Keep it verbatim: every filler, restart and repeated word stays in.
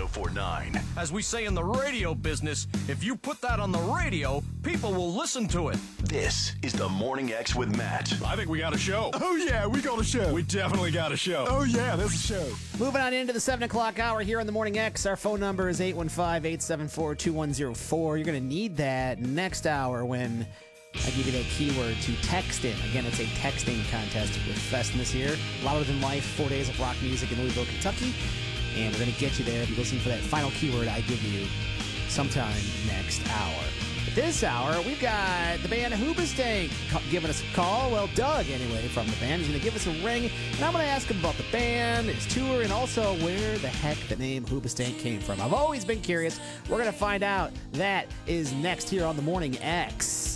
four nine. As we say in the radio business, if you put that on the radio, people will listen to it. This is the Morning X with Matt. I think we got a show. Oh, yeah, we got a show. We definitely got a show. Oh, yeah, there's a show. Moving on into the seven o'clock hour here on the Morning X. Our phone number is eight one five, eight seven four, two one zero four. You're going to need that next hour when I give you that keyword to text in. Again, it's a texting contest with Festin this year. Louder Than Life, four days of rock music in Louisville, Kentucky. And we're going to get you there if you listen for that final keyword I give you sometime next hour. But this hour, we've got the band Hoobastank giving us a call. Well, Doug, anyway, from the band, is going to give us a ring. And I'm going to ask him about the band, his tour, and also where the heck the name Hoobastank came from. I've always been curious. We're going to find out. That is next here on the Morning X.